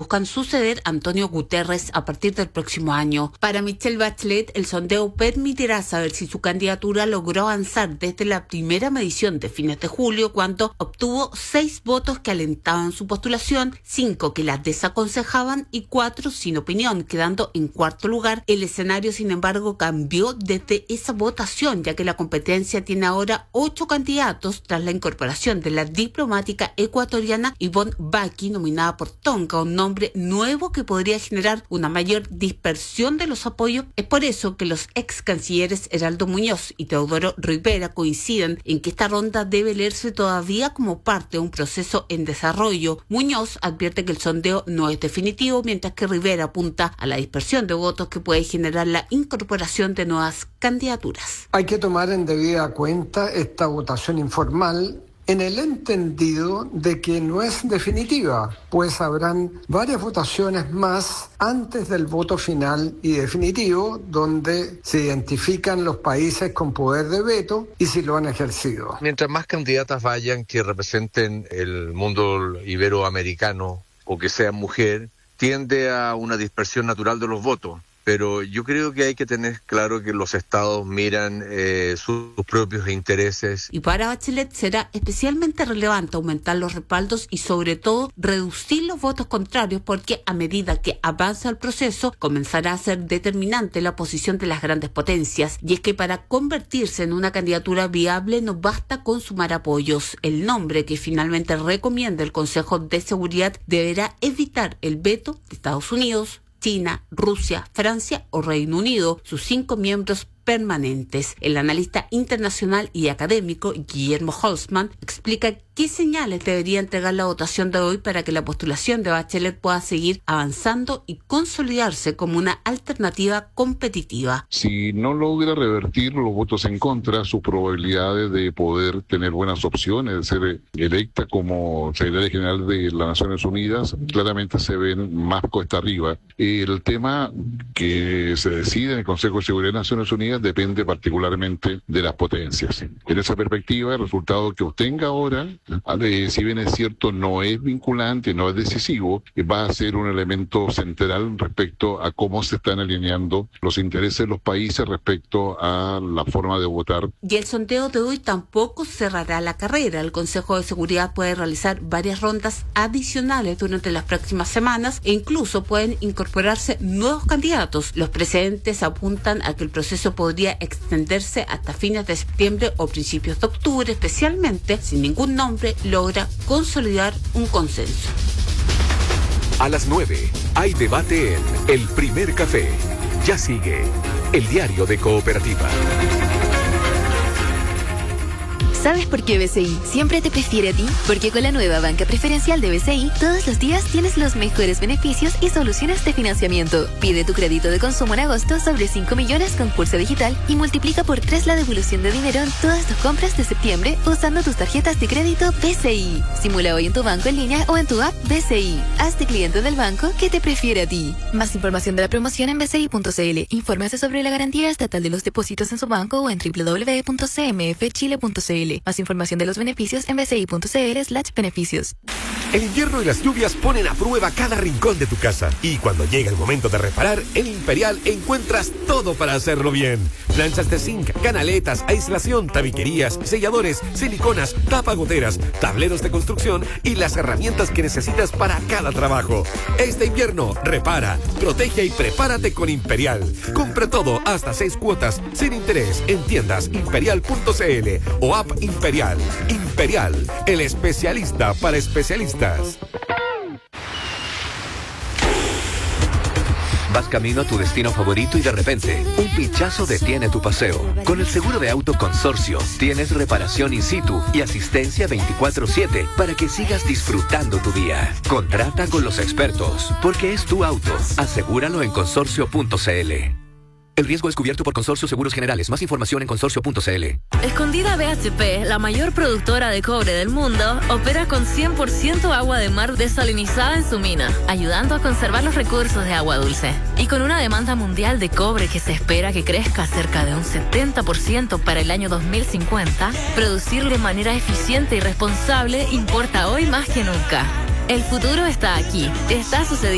buscan suceder a Antonio Guterres a partir del próximo año. Para Michelle Bachelet, el sondeo permitirá saber si su candidatura logró avanzar desde la primera medición de fines de julio, cuando obtuvo 6 votos que alentaban su postulación, 5 que la desaconsejaban y 4 sin opinión, quedando en cuarto lugar. El escenario, sin embargo, cambió desde esa votación, ya que la competencia tiene ahora 8 candidatos tras la incorporación de la diplomática ecuatoriana Yvonne Baki, nominada por Tonga, un nombre nuevo que podría generar una mayor dispersión de los apoyos. Es por eso que los ex cancilleres Heraldo Muñoz y Teodoro Rivera coinciden en que esta ronda debe leerse todavía como parte de un proceso en desarrollo. Muñoz advierte que el sondeo no es definitivo, mientras que Rivera apunta a la dispersión de votos que puede generar la incorporación de nuevas candidaturas. Hay que tomar en debida cuenta esta votación informal en el entendido de que no es definitiva, pues habrán varias votaciones más antes del voto final y definitivo, donde se identifican los países con poder de veto y si lo han ejercido. Mientras más candidatas vayan que representen el mundo iberoamericano o que sean mujer, tiende a una dispersión natural de los votos. Pero yo creo que hay que tener claro que los estados miran sus propios intereses. Y para Bachelet será especialmente relevante aumentar los respaldos y sobre todo reducir los votos contrarios, porque a medida que avanza el proceso comenzará a ser determinante la posición de las grandes potencias. Y es que para convertirse en una candidatura viable no basta con sumar apoyos. El nombre que finalmente recomienda el Consejo de Seguridad deberá evitar el veto de Estados Unidos, China, Rusia, Francia o Reino Unido, sus 5 miembros permanentes. El analista internacional y académico Guillermo Holzman explica qué señales debería entregar la votación de hoy para que la postulación de Bachelet pueda seguir avanzando y consolidarse como una alternativa competitiva. Si no logra revertir los votos en contra, sus probabilidades de poder tener buenas opciones, de ser electa como secretaria general de las Naciones Unidas, claramente se ven más cuesta arriba. El tema que se decide en el Consejo de Seguridad de Naciones Unidas depende particularmente de las potencias. En esa perspectiva, el resultado que obtenga ahora, si bien es cierto no es vinculante, no es decisivo, va a ser un elemento central respecto a cómo se están alineando los intereses de los países respecto a la forma de votar. Y el sondeo de hoy tampoco cerrará la carrera. El Consejo de Seguridad puede realizar varias rondas adicionales durante las próximas semanas e incluso pueden incorporarse nuevos candidatos. Los precedentes apuntan a que el proceso podría extenderse hasta fines de septiembre o principios de octubre, especialmente si ningún nombre logra consolidar un consenso. A las 9 hay debate en El Primer Café. Ya sigue el diario de Cooperativa. ¿Sabes por qué BCI siempre te prefiere a ti? Porque con la nueva banca preferencial de BCI, todos los días tienes los mejores beneficios y soluciones de financiamiento. Pide tu crédito de consumo en agosto sobre 5 millones con Pulso Digital y multiplica por 3 la devolución de dinero en todas tus compras de septiembre usando tus tarjetas de crédito BCI. Simula hoy en tu banco en línea o en tu app BCI. Hazte cliente del banco que te prefiere a ti. Más información de la promoción en bci.cl. Infórmese sobre la garantía estatal de los depósitos en su banco o en www.cmfchile.cl. Más información de los beneficios en bci.cl/beneficios. El invierno y las lluvias ponen a prueba cada rincón de tu casa. Y cuando llega el momento de reparar, en Imperial encuentras todo para hacerlo bien. Planchas de zinc, canaletas, aislación, tabiquerías, selladores, siliconas, tapagoteras, tableros de construcción y las herramientas que necesitas para cada trabajo. Este invierno, repara, protege y prepárate con Imperial. Compra todo hasta 6 cuotas sin interés en tiendas imperial.cl o app Imperial. Imperial, el especialista para especialistas. Vas camino a tu destino favorito y de repente, un pinchazo detiene tu paseo. Con el seguro de auto Consorcio, tienes reparación in situ y asistencia 24/7 para que sigas disfrutando tu día. Contrata con los expertos, porque es tu auto. Asegúralo en consorcio.cl. El riesgo es cubierto por Consorcio Seguros Generales. Más información en consorcio.cl. Escondida BHP, la mayor productora de cobre del mundo, opera con 100% agua de mar desalinizada en su mina, ayudando a conservar los recursos de agua dulce. Y con una demanda mundial de cobre que se espera que crezca cerca de un 70% para el año 2050, producir de manera eficiente y responsable importa hoy más que nunca. El futuro está aquí. Está sucediendo.